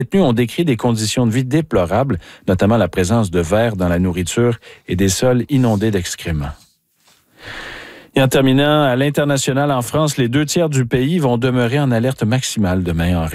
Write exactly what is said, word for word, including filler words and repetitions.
détenus ont décrit des conditions de vie déplorables, notamment la présence de vers dans la nourriture et des sols inondés d'excréments. Et en terminant, à l'international en France, les deux tiers du pays vont demeurer en alerte maximale demain en